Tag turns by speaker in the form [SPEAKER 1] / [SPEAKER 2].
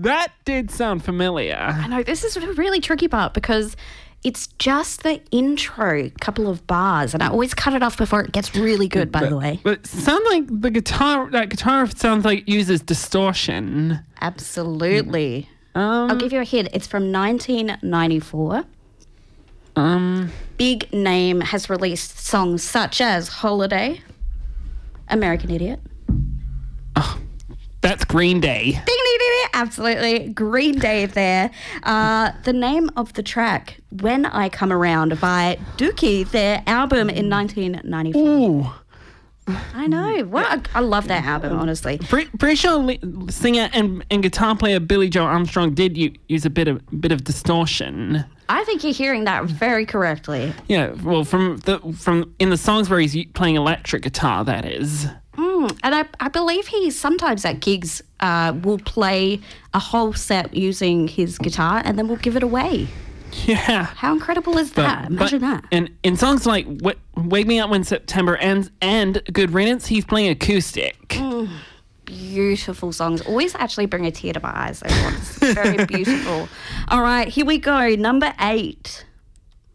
[SPEAKER 1] that did sound familiar.
[SPEAKER 2] I know, this is a really tricky part because it's just the intro couple of bars, and I always cut it off before it gets really good, by the way.
[SPEAKER 1] But it sounds like that guitar sounds like it uses distortion.
[SPEAKER 2] Absolutely. I'll give you a hint. It's from 1994. Big Name has released songs such as Holiday, American Idiot.
[SPEAKER 1] Oh, that's Green Day.
[SPEAKER 2] Ding, ding, ding, ding. Absolutely. Green Day there. The name of the track, When I Come Around by Dookie, their album in 1994.
[SPEAKER 1] Ooh.
[SPEAKER 2] I know. I love that album, honestly.
[SPEAKER 1] Pretty sure singer and guitar player Billy Joe Armstrong did use a bit of distortion.
[SPEAKER 2] I think you're hearing that very correctly.
[SPEAKER 1] Yeah, well, from in the songs where he's playing electric guitar, that is.
[SPEAKER 2] And I believe he sometimes at gigs will play a whole set using his guitar and then will give it away.
[SPEAKER 1] Yeah.
[SPEAKER 2] How incredible is that? Imagine that.
[SPEAKER 1] And in songs like Wake Me Up When September Ends and Good Riddance, he's playing acoustic.
[SPEAKER 2] Beautiful songs. Always actually bring a tear to my eyes. Those ones. Very beautiful. All right, here we go. Number 8.